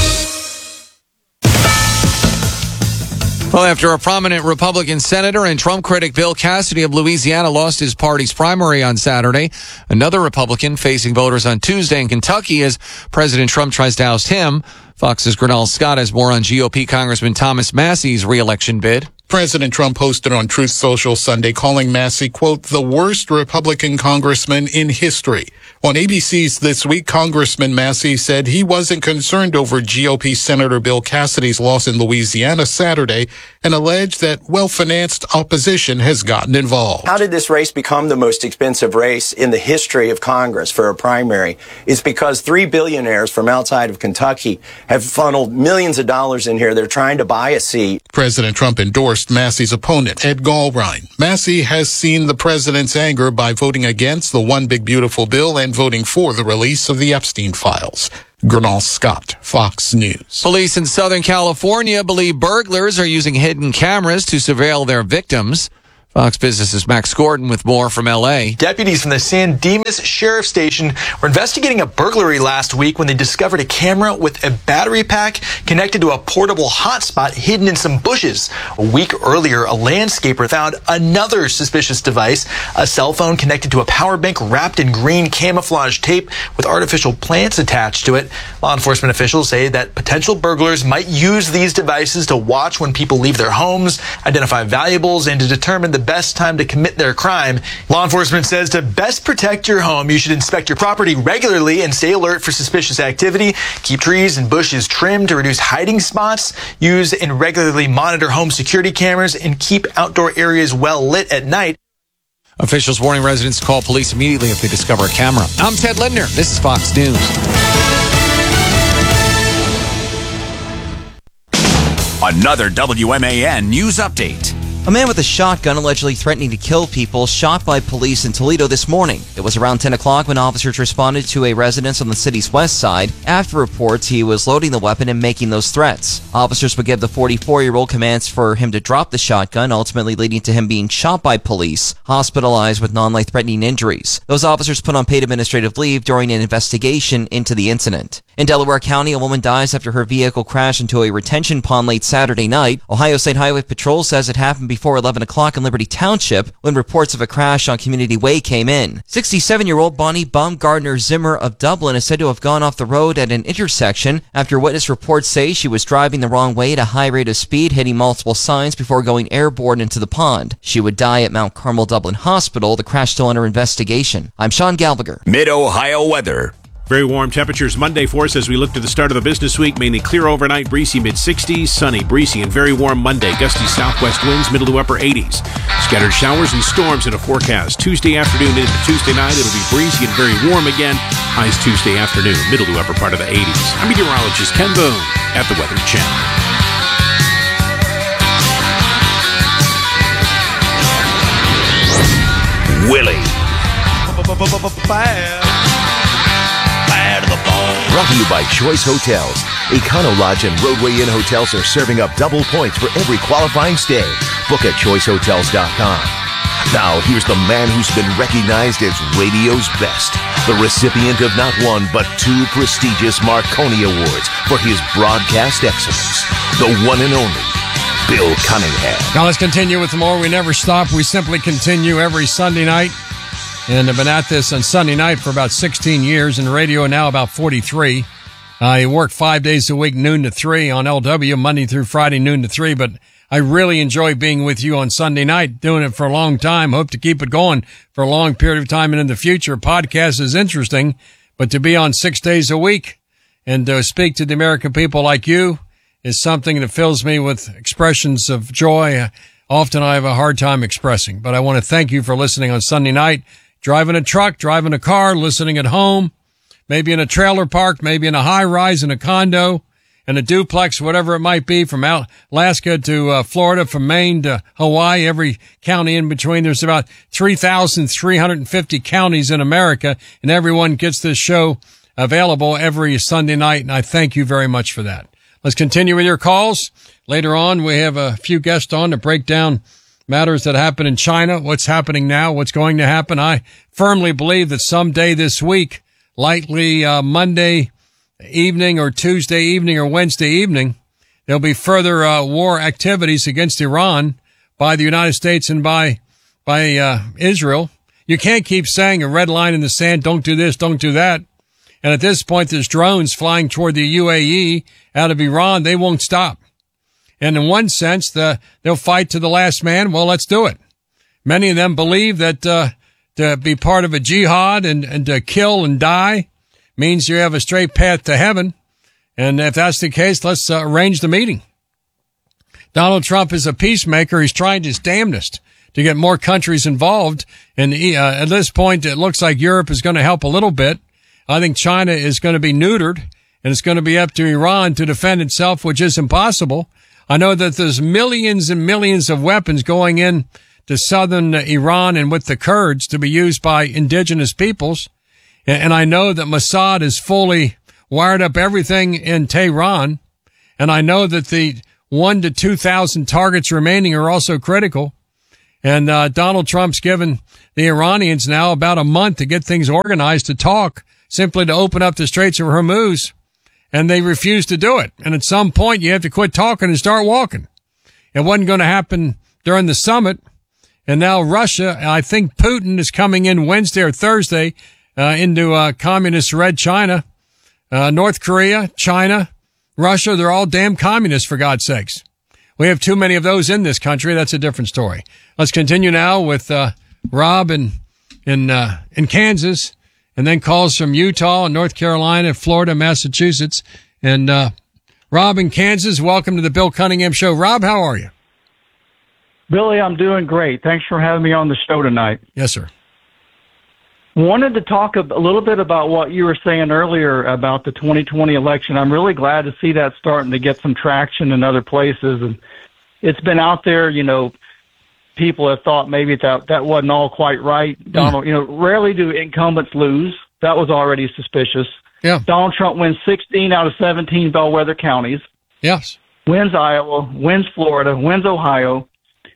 Well, after a prominent Republican senator and Trump critic Bill Cassidy of Louisiana lost his party's primary on Saturday, another Republican facing voters on Tuesday in Kentucky as President Trump tries to oust him. Fox's Grinnell Scott has more on G O P Congressman Thomas Massey's re-election bid. President Trump posted on Truth Social Sunday calling Massey, quote, the worst Republican congressman in history. On A B C's This Week, Congressman Massey said he wasn't concerned over G O P Senator Bill Cassidy's loss in Louisiana Saturday and alleged that well-financed opposition has gotten involved. How did this race become the most expensive race in the history of Congress for a primary? It's because three billionaires from outside of Kentucky have funneled millions of dollars in here. They're trying to buy a seat. President Trump endorsed endorsed Massey's opponent, Ed Gallrein. Massey has seen the president's anger by voting against the One Big Beautiful Bill and voting for the release of the Epstein files. Gernal Scott, Fox News. Police in Southern California believe burglars are using hidden cameras to surveil their victims. Fox Business' Max Gordon with more from L A. Deputies from the San Dimas Sheriff Station were investigating a burglary last week when they discovered a camera with a battery pack connected to a portable hotspot hidden in some bushes. A week earlier, a landscaper found another suspicious device, a cell phone connected to a power bank wrapped in green camouflage tape with artificial plants attached to it. Law enforcement officials say that potential burglars might use these devices to watch when people leave their homes, identify valuables, and to determine the best time to commit their crime. Law enforcement says to best protect your home, you should inspect your property regularly and stay alert for suspicious activity. Keep trees and bushes trimmed to reduce hiding spots. Use and regularly monitor home security cameras and keep outdoor areas well lit at night. Officials warning residents to call police immediately if they discover a camera. I'm Ted Lindner. This is Fox News. Another W M A N news update. A man with a shotgun allegedly threatening to kill people shot by police in Toledo this morning. It was around ten o'clock when officers responded to a residence on the city's west side. After reports, he was loading the weapon and making those threats. Officers would give the forty-four-year-old commands for him to drop the shotgun, ultimately leading to him being shot by police, hospitalized with non-life-threatening injuries. Those officers put on paid administrative leave during an investigation into the incident. In Delaware County, a woman dies after her vehicle crashed into a retention pond late Saturday night. Ohio State Highway Patrol says it happened before eleven o'clock in Liberty Township when reports of a crash on Community Way came in. sixty-seven-year-old Bonnie Baumgardner Zimmer of Dublin is said to have gone off the road at an intersection after witness reports say she was driving the wrong way at a high rate of speed, hitting multiple signs before going airborne into the pond. She would die at Mount Carmel Dublin Hospital. The crash still under investigation. I'm Sean Gallagher. Mid-Ohio weather. Very warm temperatures Monday for us as we look to the start of the business week. Mainly clear overnight, breezy mid-sixties, sunny, breezy, and very warm Monday. Gusty southwest winds, middle to upper eighties. Scattered showers and storms in a forecast. Tuesday afternoon into Tuesday night, it'll be breezy and very warm again. Highs Tuesday afternoon, middle to upper part of the eighties. I'm meteorologist Ken Boone at the Weather Channel. Willie. Brought to you by Choice Hotels. Econo Lodge and Roadway Inn Hotels are serving up double points for every qualifying stay. Book at choice hotels dot com. Now, here's the man who's been recognized as radio's best. The recipient of not one, but two prestigious Marconi Awards for his broadcast excellence. The one and only Bill Cunningham. Now let's continue with more. We never stop. We simply continue every Sunday night. And I've been at this on Sunday night for about sixteen years, and radio now about forty-three. I work five days a week, noon to three on L W, Monday through Friday, noon to three. But I really enjoy being with you on Sunday night, doing it for a long time. Hope to keep it going for a long period of time and in the future. Podcast is interesting, but to be on six days a week and to speak to the American people like you is something that fills me with expressions of joy. Often I have a hard time expressing, but I want to thank you for listening on Sunday night. Driving a truck, driving a car, listening at home, maybe in a trailer park, maybe in a high rise, in a condo, in a duplex, whatever it might be, from Alaska to uh, Florida, from Maine to Hawaii, every county in between. There's about three thousand three hundred fifty counties in America, and everyone gets this show available every Sunday night, and I thank you very much for that. Let's continue with your calls. Later on, we have a few guests on to break down matters that happen in China, what's happening now, what's going to happen. I firmly believe that someday this week, likely uh, Monday evening or Tuesday evening or Wednesday evening, there'll be further uh, war activities against Iran by the United States and by by uh, Israel. You can't keep saying a red line in the sand, don't do this, don't do that. And at this point, there's drones flying toward the U A E out of Iran. They won't stop. And in one sense, the, they'll fight to the last man. Well, let's do it. Many of them believe that uh, to be part of a jihad and, and to kill and die means you have a straight path to heaven. And if that's the case, let's uh, arrange the meeting. Donald Trump is a peacemaker. He's trying his damnedest to get more countries involved. And he, uh, at this point, it looks like Europe is going to help a little bit. I think China is going to be neutered, and it's going to be up to Iran to defend itself, which is impossible. I know that there's millions and millions of weapons going in to southern Iran and with the Kurds to be used by indigenous peoples. And I know that Mossad has fully wired up everything in Tehran. And I know that the one to two thousand targets remaining are also critical. And uh, Donald Trump's given the Iranians now about a month to get things organized to talk, simply to open up the Straits of Hormuz. And they refuse to do it. And at some point, you have to quit talking and start walking. It wasn't going to happen during the summit. And now Russia, I think Putin is coming in Wednesday or Thursday uh, into uh, communist red China. Uh, North Korea, China, Russia, they're all damn communists, for God's sakes. We have too many of those in this country. That's a different story. Let's continue now with uh, Rob in, in, uh, in Kansas. And then calls from Utah and North Carolina, Florida, Massachusetts. And uh Rob in Kansas, welcome to the Bill Cunningham Show. Rob, how are you? Billy, I'm doing great. Thanks for having me on the show tonight. Yes, sir. Wanted to talk a, a little bit about what you were saying earlier about the twenty twenty election. I'm really glad to see that starting to get some traction in other places. And it's been out there, you know, people have thought maybe that that wasn't all quite right. Donald, you know, rarely do incumbents lose. That was already suspicious. Yeah. Donald Trump wins sixteen out of seventeen bellwether counties. Yes. Wins Iowa, wins Florida, wins Ohio.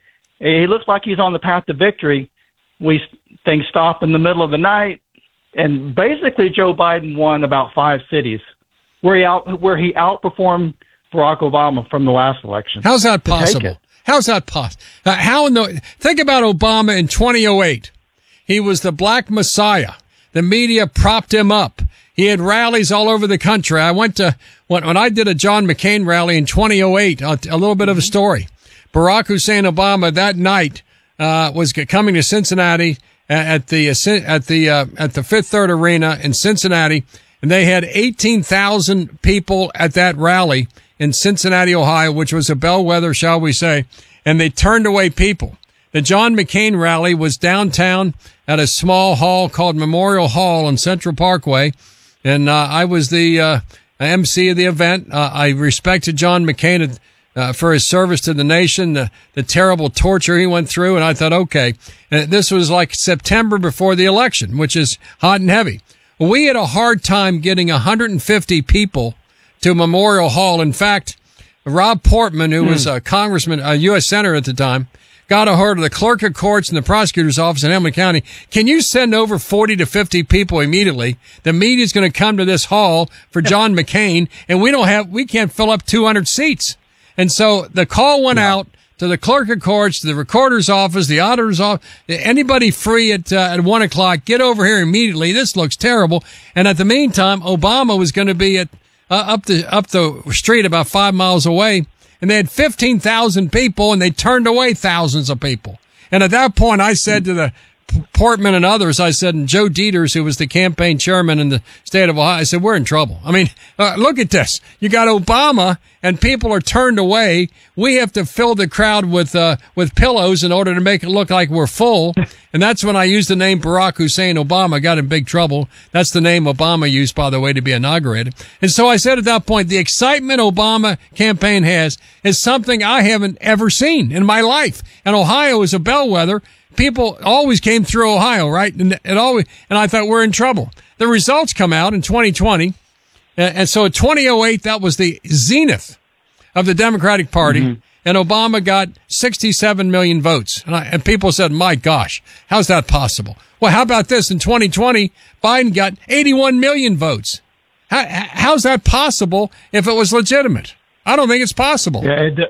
He looks like he's on the path to victory. We things stop in the middle of the night, and basically Joe Biden won about five cities where he out where he outperformed Barack Obama from the last election. How's that possible? How's that possible? Uh, how in the, think about Obama in twenty oh eight. He was the black messiah. The media propped him up. He had rallies all over the country. I went to, when, when I did a John McCain rally in twenty oh eight, a, a little bit of a story. Barack Hussein Obama that night, uh, was coming to Cincinnati at the, at the, uh, at the Fifth Third Arena in Cincinnati. And they had eighteen thousand people at that rally in Cincinnati, Ohio, which was a bellwether, shall we say, and they turned away people. The John McCain rally was downtown at a small hall called Memorial Hall on Central Parkway, and uh, I was the uh, M C of the event. Uh, I respected John McCain uh, for his service to the nation, the, the terrible torture he went through, and I thought, okay, and this was like September before the election, which is hot and heavy. We had a hard time getting one hundred fifty people to Memorial Hall. In fact, Rob Portman, who mm. was a congressman, a U S senator at the time, got a hold of the clerk of courts and the prosecutor's office in Hamilton County. Can you send over forty to fifty people immediately? The media's going to come to this hall for John McCain, and we don't have, we can't fill up two hundred seats. And so the call went yeah. out to the clerk of courts, to the recorder's office, the auditor's office, anybody free at, uh, at one o'clock, get over here immediately. This looks terrible. And at the meantime, Obama was going to be at, Uh, up the up the street about five miles away, and they had fifteen thousand people, and they turned away thousands of people. And at that point, I said to the Portman and others, I said, and Joe Dieters, who was the campaign chairman in the state of Ohio, I said, we're in trouble. I mean, uh, look at this. You got Obama, and people are turned away. We have to fill the crowd with uh, with pillows in order to make it look like we're full. And that's when I used the name Barack Hussein Obama, got in big trouble. That's the name Obama used, by the way, to be inaugurated. And so I said at that point, the excitement Obama campaign has is something I haven't ever seen in my life. And Ohio is a bellwether. People always came through Ohio, right? And it always, and I thought we're in trouble. The results come out in twenty twenty. And so in twenty oh eight, that was the zenith of the Democratic Party. Mm-hmm. And Obama got sixty-seven million votes. And, I, and people said, my gosh, how's that possible? Well, how about this? In twenty twenty, Biden got eighty-one million votes. How, how's that possible if it was legitimate? I don't think it's possible. Yeah, it,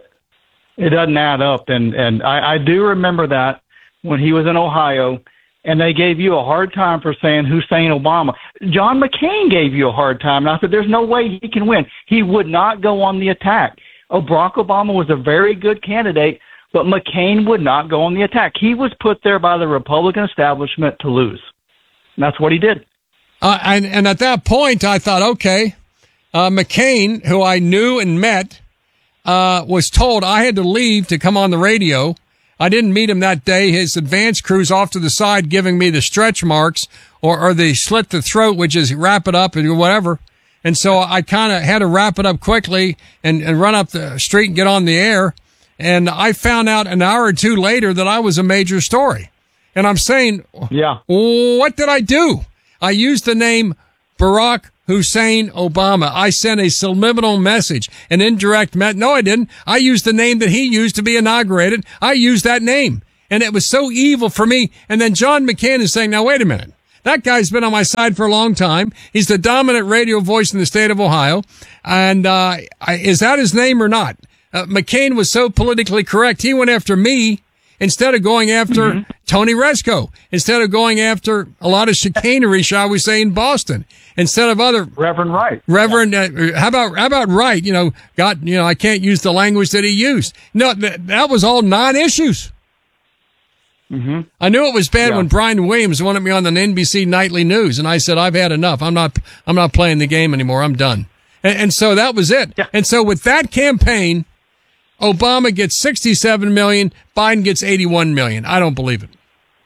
it doesn't add up. And, and I, I do remember that when he was in Ohio, and they gave you a hard time for saying Hussein Obama. John McCain gave you a hard time, and I said, there's no way he can win. He would not go on the attack. Oh, Barack Obama was a very good candidate, but McCain would not go on the attack. He was put there by the Republican establishment to lose. And that's what he did. Uh, and, and at that point, I thought, okay, uh, McCain, who I knew and met, uh, was told I had to leave to come on the radio. I didn't meet him that day. His advance crew's off to the side giving me the stretch marks or, or the slit the throat, which is wrap it up or whatever. And so I kind of had to wrap it up quickly and, and run up the street and get on the air. And I found out an hour or two later that I was a major story. And I'm saying, yeah, what did I do? I used the name Barack Hussein Obama. I sent a subliminal message, an indirect met. No, I didn't. I used the name that he used to be inaugurated. I used that name. And it was so evil for me. And then John McCain is saying, now, wait a minute. That guy's been on my side for a long time. He's the dominant radio voice in the state of Ohio. And uh, I, is that his name or not? Uh, McCain was so politically correct. He went after me instead of going after mm-hmm. Tony Rezko, instead of going after a lot of chicanery, shall we say, in Boston, instead of other Reverend Wright. Reverend, uh, how about how about Wright? You know, God, you know, I can't use the language that he used. No, th- that was all non-issues. Mm-hmm. I knew it was bad yeah. when Brian Williams wanted me on the N B C Nightly News, and I said, I've had enough. I'm not, I'm not playing the game anymore. I'm done. And, and so that was it. Yeah. And so with that campaign, Obama gets sixty-seven million, Biden gets eighty-one million. I don't believe it.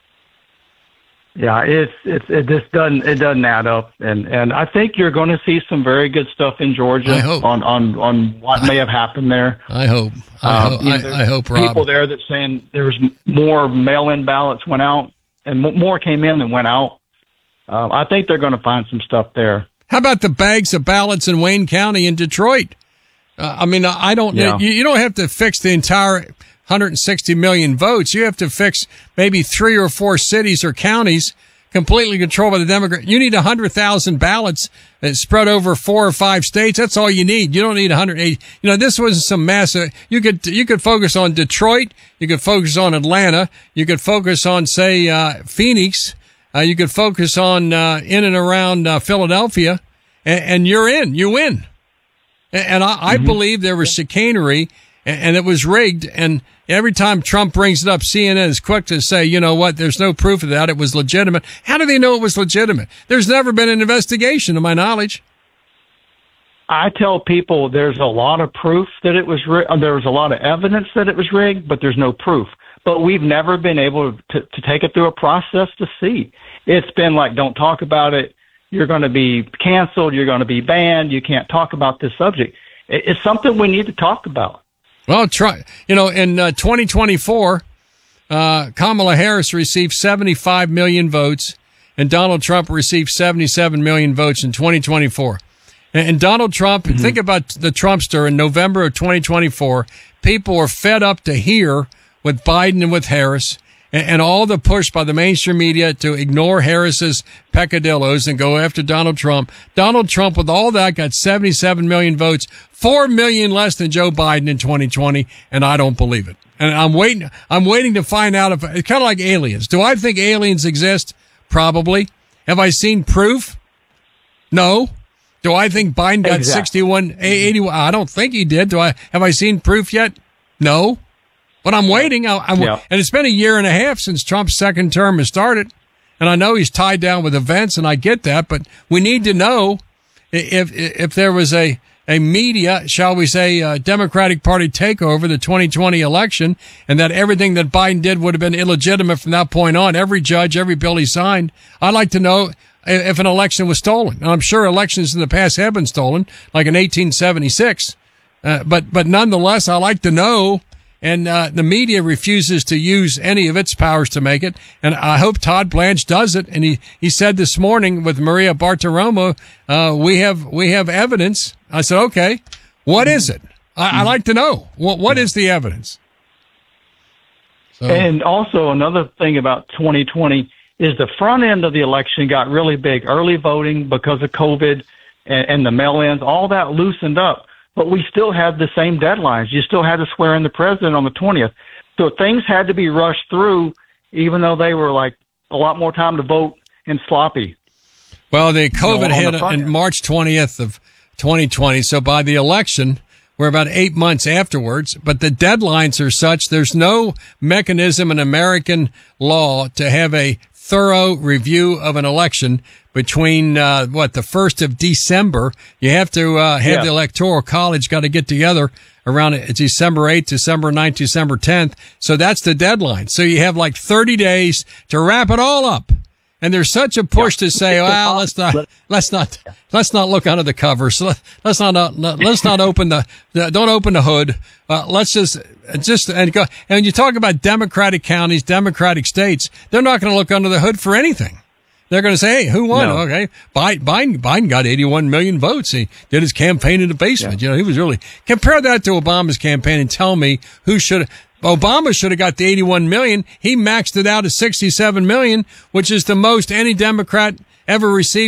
Yeah, it's it's it just doesn't it doesn't add up, and and I think you're going to see some very good stuff in Georgia I hope. on on on what may have happened there. I hope. I, Um, hope, you know, I, there's I hope, Rob. People there that saying there was more mail-in ballots went out, and m- more came in than went out. Um, I think they're going to find some stuff there. How about the bags of ballots in Wayne County in Detroit? Uh, I mean, I don't. Yeah. You, you don't have to fix the entire one hundred sixty million votes. You have to fix maybe three or four cities or counties completely controlled by the Democrat. You need one hundred thousand ballots that spread over four or five states. That's all you need. You don't need one hundred eighty. You know, this wasn't some massive. You could you could focus on Detroit. You could focus on Atlanta. You could focus on, say, uh, Phoenix. Uh, you could focus on uh, in and around uh, Philadelphia, and, and you're in. You win. And, and I, I mm-hmm. believe there was chicanery, and, and it was rigged. And every time Trump brings it up, C N N is quick to say, you know what, there's no proof of that. It was legitimate. How do they know it was legitimate? There's never been an investigation, to my knowledge. I tell people there's a lot of proof that it was ri- there was a lot of evidence that it was rigged, but there's no proof. But we've never been able to, to take it through a process to see. It's been like, don't talk about it. You're going to be canceled. You're going to be banned. You can't talk about this subject. It, it's something we need to talk about. Well, try. You know, in uh, twenty twenty-four, uh, Kamala Harris received seventy-five million votes, and Donald Trump received seventy-seven million votes in twenty twenty-four. And, and Donald Trump, mm-hmm. think about the Trumpster in November of twenty twenty-four. People were fed up to hear with Biden and with Harris, and, and all the push by the mainstream media to ignore Harris's peccadillos and go after Donald Trump. Donald Trump, with all that, got seventy-seven million votes, four million less than Joe Biden in twenty twenty, and I don't believe it. And I'm waiting, I'm waiting to find out if, it's kind of like aliens. Do I think aliens exist? Probably. Have I seen proof? No. Do I think Biden got exactly. sixty-one, eighty-one? I don't think he did. Do I, have I seen proof yet? No. But I'm waiting. I, I'm, yeah. And it's been a year and a half since Trump's second term has started. And I know he's tied down with events, and I get that, but we need to know if, if there was a, a media, shall we say, uh, Democratic Party takeover, the twenty twenty election, and that everything that Biden did would have been illegitimate from that point on. Every judge, every bill he signed. I'd like to know if an election was stolen. And I'm sure elections in the past have been stolen, like in eighteen seventy-six. Uh, but, but nonetheless, I like to know. And uh, the media refuses to use any of its powers to make it. And I hope Todd Blanche does it. And he, he said this morning with Maria Bartiromo, uh, we have we have evidence. I said, okay, what is it? I, I like to know. What what is the evidence? So. And also another thing about twenty twenty is the front end of the election got really big. Early voting because of COVID and, and the mail-ins, all that loosened up. But we still had the same deadlines. You still had to swear in the president on the twentieth. So things had to be rushed through, even though they were like a lot more time to vote and sloppy. Well, the COVID you know, hit on in March twentieth of twenty twenty. So by the election, we're about eight months afterwards. But the deadlines are such, there's no mechanism in American law to have a thorough review of an election between, uh, what, the first of December. You have to, uh, have yeah. the Electoral College got to get together around it's December eighth, December ninth, December tenth. So that's the deadline. So you have like thirty days to wrap it all up. And there's such a push to say, well, let's not, let's not, let's not look under the covers. So let's not, not, let's not open the, the don't open the hood. Uh, let's just, just, and go. And when you talk about Democratic counties, Democratic states, they're not going to look under the hood for anything. They're going to say, hey, who won? No. Okay. Biden, Biden got eighty-one million votes. He did his campaign in the basement. Yeah. You know, he was really, compare that to Obama's campaign and tell me who should, Obama should have got the eighty-one million. He maxed it out at sixty-seven million, which is the most any Democrat ever received.